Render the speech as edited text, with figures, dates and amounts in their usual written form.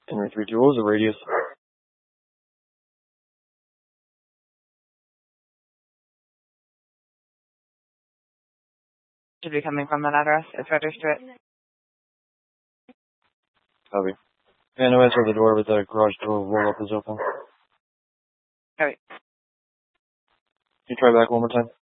Henry 3-2, what was the radius? Should be coming from that address. It's registered. Copy. Yeah, no answer at the door, but the garage door roll-up is open. Alright. Can you try back one more time?